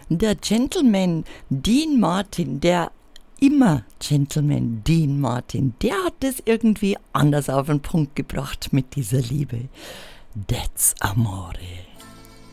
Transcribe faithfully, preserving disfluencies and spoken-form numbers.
Der Gentleman Dean Martin, der immer Gentleman Dean Martin, der hat es irgendwie anders auf den Punkt gebracht mit dieser Liebe. That's Amore.